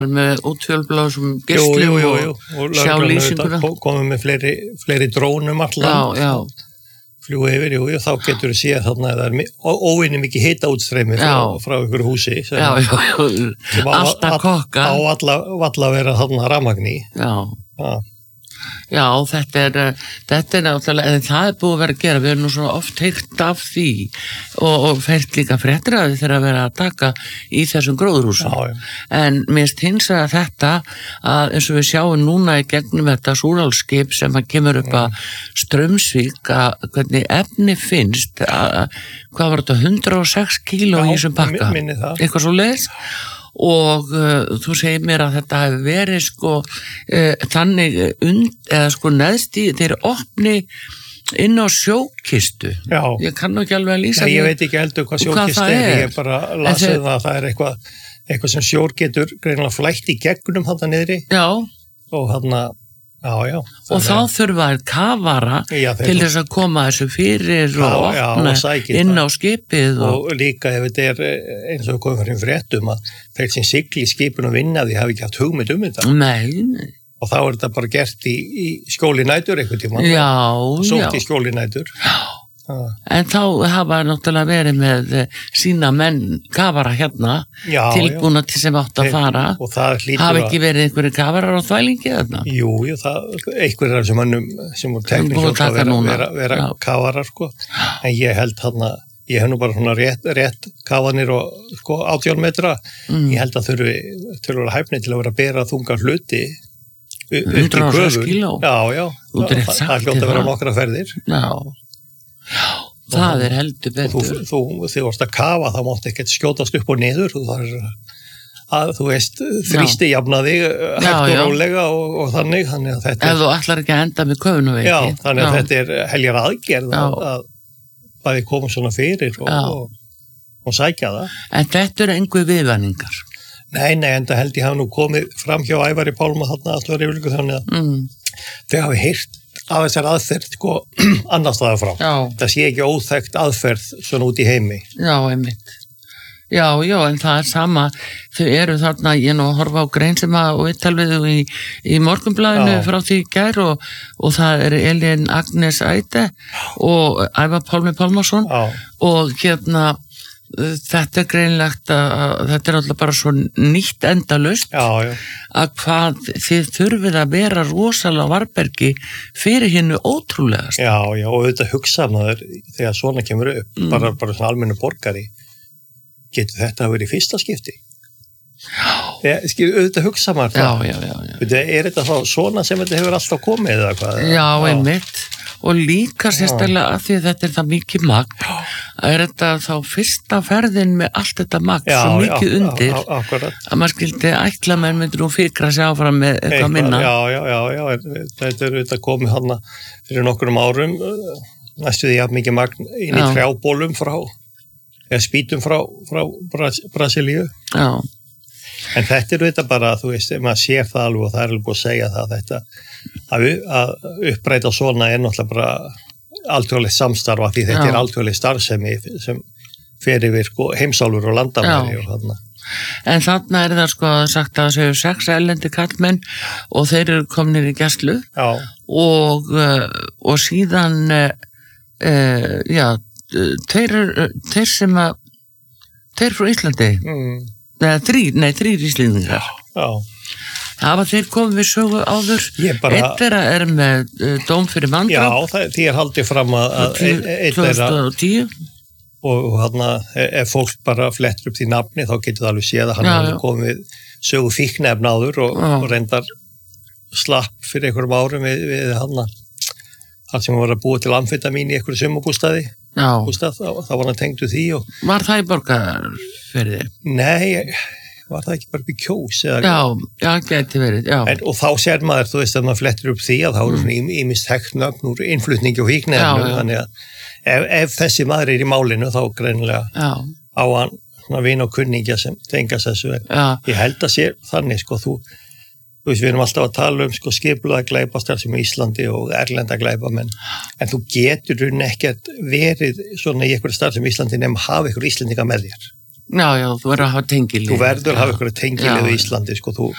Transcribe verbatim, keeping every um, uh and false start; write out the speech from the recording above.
með útfjölblásum geislum jú, jú, jú. og, og sjá lýsinguna. Komum með fleiri, fleiri drónum allan. Já, já. Fljúa yfir, jú, þá getur þú séð þarna að það er óvinni mikið hita útstreymi frá, frá ykkur húsi. Sem, já, já, já. Alltaf kokka. Á alla, alla vera þarna rafmagni. Já. Já. Já, þetta er, þetta er náttúrulega, en það er búið að vera að gera, við erum nú svona oft heyrt af því og, og fært líka fréttir að við þeirra að vera að taka í þessum gróðurhúsum. Já, já. En mér finnst hins vegar þetta að eins og við sjáum núna í gegnum þetta súrálskip sem að kemur upp að Straumsvík að hvernig efni finnst að, hvað var þetta, hundrað og sex kíló í þessum pakka? Minni það. Eitthvað svo leiðis? Og uh, þú segir mér að þetta hefur verið sko uh, þannig und, eða sko neðst í þeir opni inn á sjókistu. Já. Ég kann nú ekki alveg að lýsa því. Ég veit ekki heldur hvað sjókist er. er, ég bara lasið það að það er eitthvað, eitthvað sem sjór getur greinilega flætt í gegnum þarna niðri. Já. Og þarna, já, já. Og þá þurfa þær kafara já, til þess að koma þessu fyrir já, og opna já, inn á skipið. Og, og líka ef þetta er eins og komum fyrir fréttum að þeir sem sigli í skipinu og vinna því hafi ekki haft hugmynd um þetta. Nei, nei. Og þá er þetta bara gert í, í skjóli nætur einhvern tímann. Já, Sótt já. í skjóli nætur. Já. En þá hafa náttúrulega verið með sína menn kafara hérna já, tilbúna til sem átt að fara. Og það hlýtur að... Hafa ekki verið einhverju kafarar á þvælingi þarna? Jú, jú, það einhverjir af þessum mannum sem voru teknir hljóta að vera, vera, vera kafarar, sko. En ég held þarna, ég hef nú bara svona rétt, rétt kafanir og sko átján metra. Mm. Ég held að þurfi til að vera hæfni til að vera að bera þunga hluti hundrað og sex kíló? Já, já. Það, það hljóta að vera nokkra ferðir. Já. Já, það er heldur betur. Þú, þú, þú, þú varst að kafa, það mátti ekkert skjótast upp og niður, þú þar að, þú veist, þrýsti jafna þig hægt og rólega og, og þannig, þannig að þetta er... Ef þú ætlar ekki að enda með köfunuveiki. Já, þannig að já. Þetta er heljar aðgerð að, að bæði koma svona fyrir og, og, og sækja það. En þetta eru einhver viðvæningar? Nei, nei, en það held ég hafa nú komið fram hjá Ævari Pálma þarna alltaf er yfirleiku þannig að mm. þau hafi heyrt af þessar aðferð sko annars staðar frá. Já. Það sé ekki óþekkt aðferð svona út í heimi. Já, einmitt. Já, já, en það er sama. Þau eru þarna, ég nú að horfa á grein sem að og vittalviðu í, í Morgunblaðinu frá því gær og, og það er Elín Agnes Æde og Ævar Pálmi Pálmason já. Og hérna þetta er greinlegt að, að þetta er alltaf bara svo nýtt endalaust já, já. Að hvað þið þurfið að vera rosalega varbergi fyrir hinnu ótrúlegast. Já, já, og auðvitað hugsa maður þegar svona kemur upp, mm. bara, bara svona almennu borgari, getur þetta að vera í fyrsta skipti? Já. Þegar, skil, auðvitað hugsa maður það. Já, já, já. já. Auðvitað, er þetta þá svona sem þetta hefur alltaf komið eða hvað? Já, einmitt. Og líka sérstaklega að því að þetta er það mikið magn, er þetta þá fyrsta ferðin með allt þetta magn, já, svo mikið já, undir, á, á, að maður skildi ætla menn myndir nú fikra sig áfram með eitthvað minna. Já, já, já, já, þetta er þetta komið hana fyrir nokkrum árum, næstu því að mikið magn inn í trjábólum frá, eða spýtum frá, frá Bras- Brasilíu. Já. En þetta er þetta bara, þú veist, maður sér það alveg og það er alveg búið að segja það þetta, að, að uppbreyta svona er náttúrulega bara alþjóðlegt samstarfa því þetta Já. Er alþjóðlegt starfsemi sem fer yfir sko, heimsálfur og landamæri og þarna. En þarna er það sko sagt að það séu sex erlendi kallmenn og þeir eru komnir í gæslu og, og síðan, uh, já, þeir, þeir sem að, þeir frá Íslandi, mm. Nei, þrýr, nei, þrýr íslendingar. Já. Hafa þeir komið við sögu áður? Bara... Eitt þeirra er með uh, dóm fyrir manndráp. Já, það, því er haldið fram að, að eitt þeirra... tvö þúsund og tíu. Og, og hann ef fólk bara flettur upp því nafni, þá getur það alveg séð að hann hefði komið sögu fíknefna áður og, og reyndar slapp fyrir einhverjum árum við, við hann hann sem var að búa til amfetamín í einhverju sumarbústaði. Bústað, þá, þá var hann tengdu því og... Var það í Borgarfirði? Nei, var það ekki bara upp í Kjós? Eða... Já, já, geti verið, já. En, og þá sér maður, þú veist, að maður flettur upp því að þá eru mm. ímist þekkt úr innflutningi og fíknefnum, þannig að ef, ef þessi maður er í málinu þá greinilega já. Á hann svona vin og kunningja sem tengast þessu. Ég held að sé þannig, sko, þú Þú veist, við erum alltaf að tala um sko, skipulaða glæpastarfsemi í Íslandi og erlenda glæpamenn, en þú getur hún ekkert verið svona í einhverju starfsemi í Íslandi nema hafa einhverju Íslendinga með þér. Já, já, þú verður að hafa tengilið. Þú verður að hafa ykkur tengilið í Íslandi, sko, þú